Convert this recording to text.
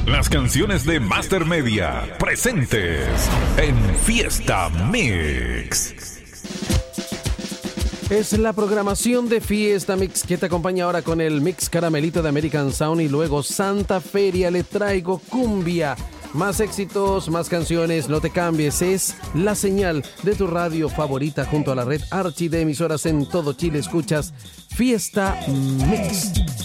Las canciones de Master Media presentes en Fiesta Mix. Es la programación de Fiesta Mix que te acompaña ahora con el mix caramelito de American Sound y luego Santa Feria. Le traigo cumbia. Más éxitos, más canciones, no te cambies. Es la señal de tu radio favorita junto a la red Archie de emisoras en todo Chile. Escuchas Fiesta Mix.